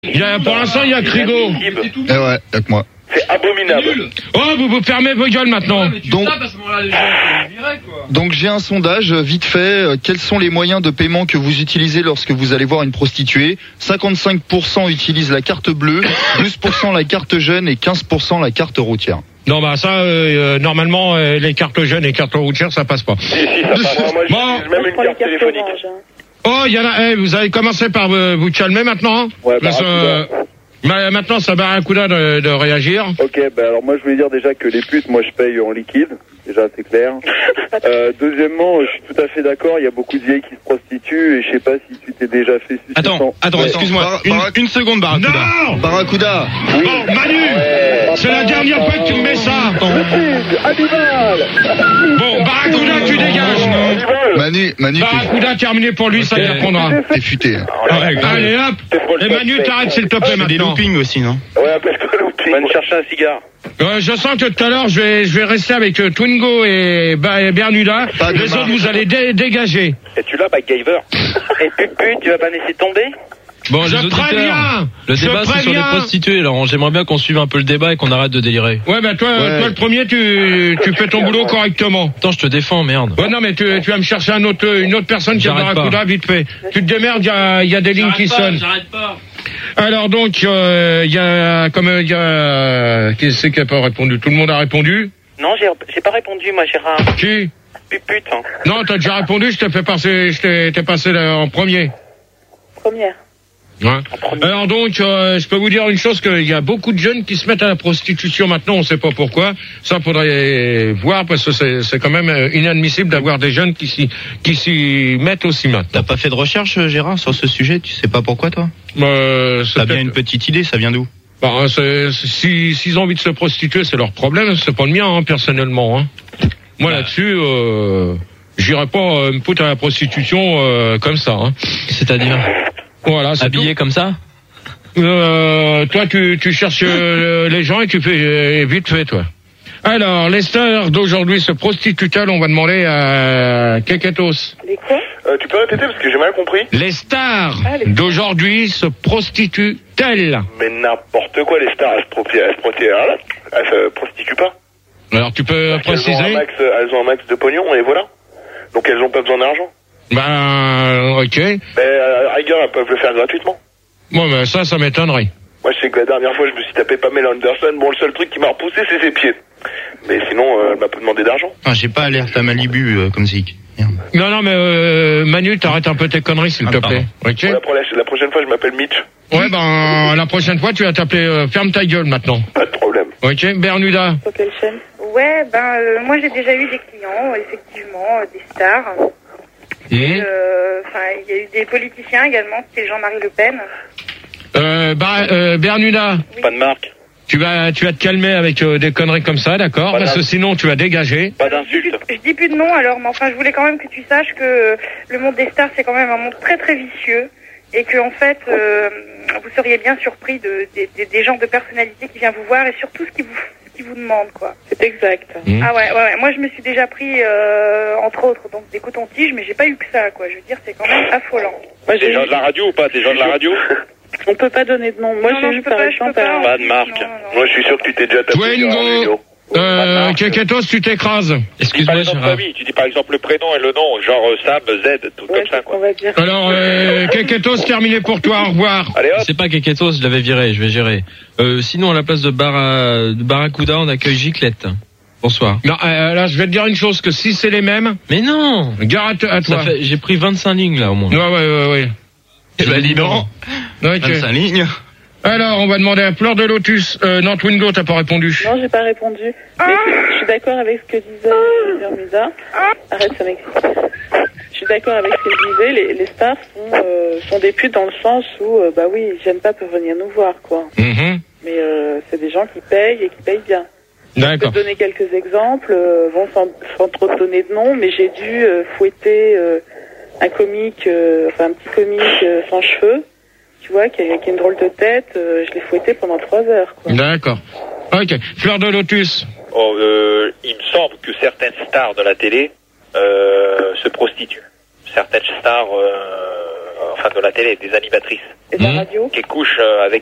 Pour l'instant, il y a Crigo. Eh ouais, y'a que moi. C'est abominable. Oh, vous fermez vos gueules maintenant. Donc j'ai un sondage vite fait. Quels sont les moyens de paiement que vous utilisez lorsque vous allez voir une prostituée? 55% utilisent la carte bleue, 12% la carte jeune et 15% la carte routière. Non, bah ça, normalement, les cartes jeunes et cartes routières, ça passe pas. Si, ça passe. Moi, j'ai même une carte téléphonique. Oh, il y en a. Vous allez commencer par vous calmer maintenant. Ouais, maintenant, ça Barracuda de réagir. Ok, alors moi je voulais dire déjà que les putes, moi je paye en liquide, déjà c'est clair. Deuxièmement, je suis tout à fait d'accord, il y a beaucoup de vieilles qui se prostituent et je sais pas si tu t'es déjà fait sucer. Attends, excuse-moi, une seconde Barracuda. Non Barracuda. Oui. Bon, Manu, c'est la dernière fois que tu me mets ça. Hannibal. Bon, Barracuda, tu dégages. Manu, Barracuda terminé pour lui, ça y répondra. t'es futé. Allez hop. Et Manu, t'arrêtes s'il te plaît maintenant. Des loopings aussi, non? Ouais, appelle-toi looping. Va me chercher un cigare. Je sens que tout à l'heure, je vais rester avec Twingo et Bernuda. Les autres, vous allez dégager. Et tu l'as, MacGyver. Et pute, tu vas pas laisser tomber? Bon, Je les auditeurs, préviens. le débat c'est sur les prostituées, alors j'aimerais bien qu'on suive un peu le débat et qu'on arrête de délirer. Ouais, toi le premier, tu fais ton boulot correctement. Attends, je te défends, merde. Ouais, non, mais tu vas me chercher une autre personne qui a Barracuda, vite fait. Tu te démerdes, il y a des lignes qui sonnent. J'arrête pas. Alors donc, qui c'est qui a pas répondu? Tout le monde a répondu? Non, j'ai pas répondu, moi, Gérard. Qui? Pute. Non, t'as déjà répondu, t'es passé en premier. Première. Ouais. Alors donc, je peux vous dire une chose, qu'il y a beaucoup de jeunes qui se mettent à la prostitution maintenant, on sait pas pourquoi. Ça faudrait voir, parce que c'est quand même inadmissible d'avoir des jeunes qui s'y mettent aussi maintenant. T'as pas fait de recherche, Gérard, sur ce sujet? Tu sais pas pourquoi, toi? T'as bien une petite idée, ça vient d'où? S'ils ont envie de se prostituer, c'est leur problème, c'est pas le mien, personnellement. Moi, là-dessus, j'irai pas me foutre à la prostitution comme ça. C'est-à-dire voilà, c'est habillé comme ça? Toi, tu cherches les gens et tu fais vite fait, toi. Alors, les stars d'aujourd'hui se prostituent-elles? On va demander à Keketos. Les quoi? Tu peux répéter parce que j'ai mal compris. Les stars d'aujourd'hui se prostituent-elles? Mais n'importe quoi, les stars, elles se prostituent pas. Alors, tu peux préciser? Elles ont un max de pognon et voilà. Donc elles ont pas besoin d'argent. Ok. À rigueur, elles peuvent le faire gratuitement. Bon, mais ça m'étonnerait. Moi, je sais que la dernière fois, je me suis tapé Pamela Anderson. Bon, le seul truc qui m'a repoussé, c'est ses pieds. Mais sinon, elle m'a pas demandé d'argent. J'ai pas alerte à Malibu comme Zik. Non, mais Manu, t'arrêtes un peu tes conneries, s'il te plaît. Ok. La prochaine fois, je m'appelle Mitch. Ouais, la prochaine fois, tu vas t'appeler ferme ta gueule maintenant. Pas de problème. Ok, Bernuda. Sur quelle chaîne? Ouais, moi j'ai déjà eu des clients, effectivement, des stars. Il y a eu des politiciens également, c'était Jean-Marie Le Pen. Bernuda. Oui. Pas de marque. Tu vas te calmer avec des conneries comme ça, d'accord? Parce que sinon tu vas dégager. Pas d'insultes. Je dis plus de nom alors, mais enfin je voulais quand même que tu saches que le monde des stars c'est quand même un monde très très vicieux et que en fait vous seriez bien surpris des genres de personnalités qui viennent vous voir et surtout ce qui vous demandent quoi. C'est exact. Ah ouais. Moi je me suis déjà pris entre autres donc des cotons-tiges, mais j'ai pas eu que ça quoi. Je veux dire c'est quand même affolant. Moi, Des gens de la radio ou pas? Des gens de la radio? On peut pas donner de nom. Moi j'ai eu par exemple pas de marque. Non. Moi, je suis sûr que tu t'es déjà tapé. Twingo. Keketos, tu t'écrases. Excuse-moi, Gérard. Tu dis par exemple le prénom et le nom, genre Sam, Z, tout comme ça quoi. On va dire. Alors, Keketos, terminé pour toi, au revoir. Allez hop. C'est pas Keketos, je l'avais viré, je vais gérer. Sinon, à la place de Barracuda, on accueille Giclette. Bonsoir. Non, là, je vais te dire une chose, que si c'est les mêmes... Mais non! Gare à toi. J'ai pris 25 lignes, là, au moins. Ouais. Eh ben, dis donc. Ok. 25 lignes. Alors, on va demander à Fleur de Lotus. Non, Twingo, t'as pas répondu. Non, j'ai pas répondu. Mais je suis d'accord avec ce que disait Bermuda. Arrête, ça m'excite. Je suis d'accord avec ce qu'elle disait. Les stars sont des putes dans le sens où, oui, j'aime pas peuvent venir nous voir, quoi. Mais c'est des gens qui payent et qui payent bien. D'accord. Je peux te donner quelques exemples, sans trop te donner de nom, mais j'ai dû fouetter un comique, un petit comique sans cheveux, tu vois, qui a une drôle de tête. Je l'ai fouetté pendant 3 heures, quoi. D'accord. Ok. Fleur de Lotus. Il me semble que certaines stars de la télé se prostituent. Certaines stars, enfin de la télé, des animatrices Et de la radio. qui couchent avec